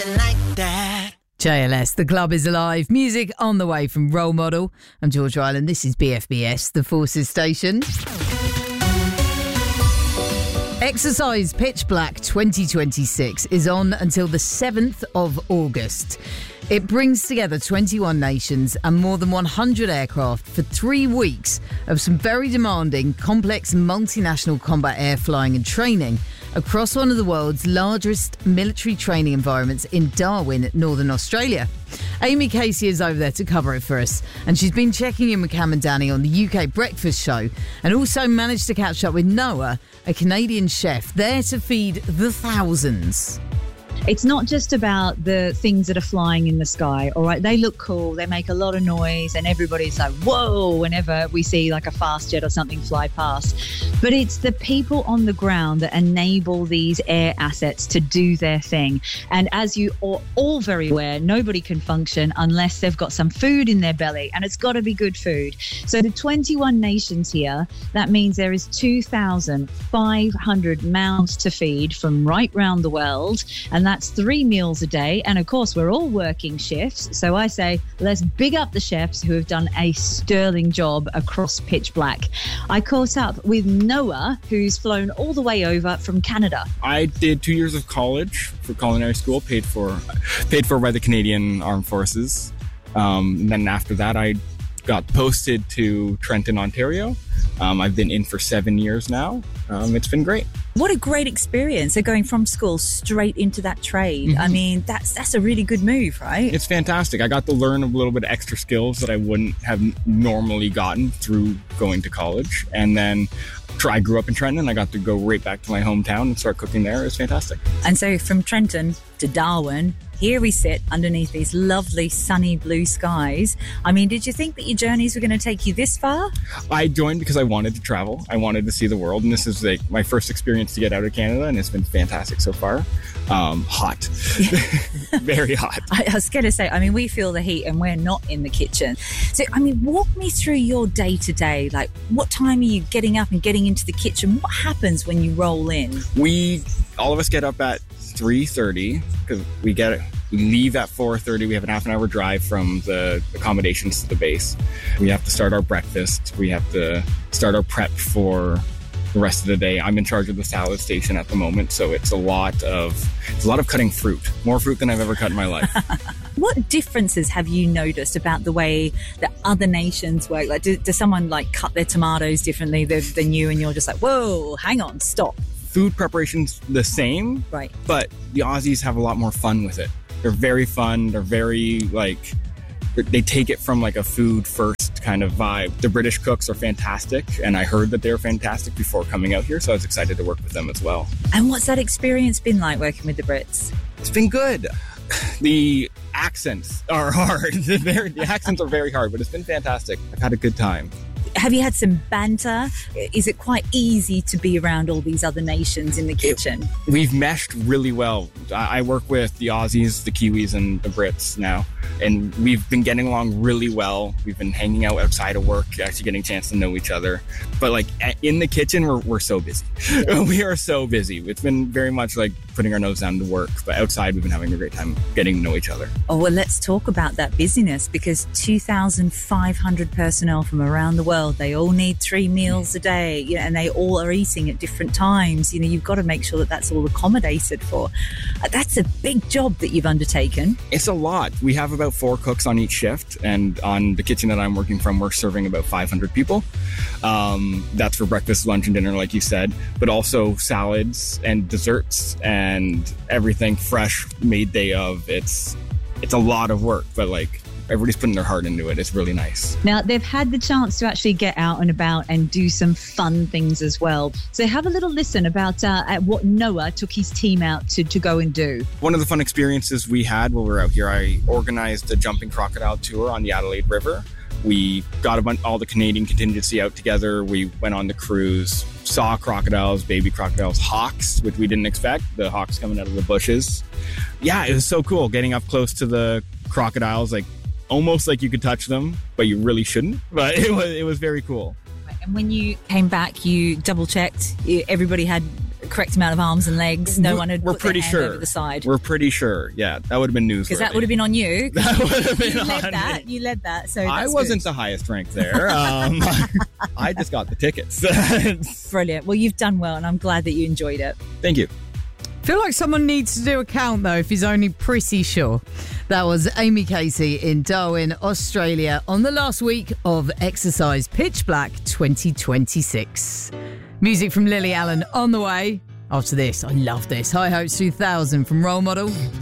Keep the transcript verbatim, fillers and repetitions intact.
like that. J L S, the club is alive. Music on the way from Role Model. I'm George Ryland. This is B F B S, the Forces Station. Exercise Pitch Black twenty twenty-six is on until the seventh of August. It brings together twenty-one nations and more than one hundred aircraft for three weeks of some very demanding, complex multinational combat air flying and training across one of the world's largest military training environments in Darwin, Northern Australia. Amy Casey is over there to cover it for us, and she's been checking in with Cam and Danny on the U K Breakfast Show, and also managed to catch up with Noah, a Canadian chef, there to feed the thousands. It's not just about the things that are flying in the sky, all right? They look cool, they make a lot of noise, and everybody's like, whoa, whenever we see like a fast jet or something fly past. But it's the people on the ground that enable these air assets to do their thing. And as you are all very aware, nobody can function unless they've got some food in their belly, and it's got to be good food. So the twenty-one nations here, that means there is two thousand five hundred mouths to feed from right round the world, and that's three meals a day. And of course, we're all working shifts. So I say, let's big up the chefs who have done a sterling job across Pitch Black. I caught up with Noah, who's flown all the way over from Canada. I did two years of college for culinary school, paid for paid for by the Canadian Armed Forces. Um, and then after that, I got posted to Trenton, Ontario. Um, I've been in for seven years now. Um, it's been great. What a great experience. So going from school straight into that trade. Mm-hmm. I mean, that's that's a really good move, right? It's fantastic. I got to learn a little bit of extra skills that I wouldn't have normally gotten through going to college. And then I grew up in Trenton. I got to go right back to my hometown and start cooking there. It was fantastic. And so from Trenton to Darwin, here we sit underneath these lovely sunny blue skies. I mean, did you think that your journeys were going to take you this far? I joined because I wanted to travel. I wanted to see the world. And this is like my first experience to get out of Canada. And it's been fantastic so far. Um, hot. Very hot. I, I was going to say, I mean, we feel the heat and we're not in the kitchen. So, I mean, walk me through your day to day. Like, what time are you getting up and getting into the kitchen? What happens when you roll in? We, all of us get up at three thirty because we get it. We leave at four thirty. We have an half an hour drive from the accommodations to the base. We have to start our breakfast. We have to start our prep for the rest of the day. I'm in charge of the salad station at the moment, so it's a lot of it's a lot of cutting fruit. More fruit than I've ever cut in my life. What differences have you noticed about the way that other nations work? Like, do, does someone like cut their tomatoes differently than, than you, and you're just like, whoa, hang on, stop? Food preparation's the same, right? But the Aussies have a lot more fun with it. They're very fun. They're very, like, they take it from, like, a food first kind of vibe. The British cooks are fantastic, and I heard that they were fantastic before coming out here, so I was excited to work with them as well. And what's that experience been like working with the Brits? It's been good. The accents are hard. The, very, the accents are very hard, but it's been fantastic. I've had a good time. Have you had some banter? Is it quite easy to be around all these other nations in the kitchen? It, we've meshed really well. I, I work with the Aussies, the Kiwis, and the Brits now, and we've been getting along really well. We've been hanging out outside of work, actually getting a chance to know each other. But like in the kitchen, we're we're so busy. Yeah. We are so busy. It's been very much like putting our nose down to work, but outside we've been having a great time getting to know each other. Oh, well, let's talk about that busyness, because two thousand five hundred personnel from around the world, they all need three meals a day, you know, and they all are eating at different times. You know, you've got to make sure that that's all accommodated for. That's a big job that you've undertaken. It's a lot. We have about four cooks on each shift, and on the kitchen that I'm working from, we're serving about five hundred people. Um, that's for breakfast, lunch, and dinner, like you said, but also salads and desserts and everything fresh, made day of. It's it's a lot of work, but like everybody's putting their heart into it. It's really nice. Now, they've had the chance to actually get out and about and do some fun things as well. So have a little listen about uh, at what Noah took his team out to, to go and do. One of the fun experiences we had while we were out here, I organized a jumping crocodile tour on the Adelaide River. We got a bunch, all the Canadian contingency out together. We went on the cruise, saw crocodiles, baby crocodiles, hawks, which we didn't expect, the hawks coming out of the bushes. Yeah, it was so cool getting up close to the crocodiles, like almost like you could touch them, but you really shouldn't. But it was it was very cool. And when you came back, you double checked, everybody had correct amount of arms and legs. No We're- one had we're put their pretty hand sure. over the side. We're pretty sure. Yeah, that would have been newsworthy. Because that would have been on you. That would have been You on led that. me. You led that. So I that's wasn't good. the highest ranked there. Um, I just got the tickets. Brilliant. Well, you've done well, and I'm glad that you enjoyed it. Thank you. Feel like someone needs to do a count though if he's only pretty sure. That was Amy Casey in Darwin, Australia on the last week of Exercise Pitch Black twenty twenty-six. Music from Lily Allen on the way. After this, I love this. High Hopes two thousand from Role Model.